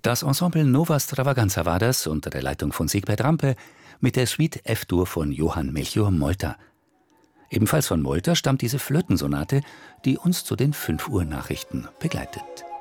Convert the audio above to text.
Das Ensemble Nova Stravaganza war das, unter der Leitung von Siegbert Rampe, mit der Suite F-Dur von Johann Melchior Molter. Ebenfalls von Molter stammt diese Flötensonate, die uns zu den 5 Uhr Nachrichten begleitet.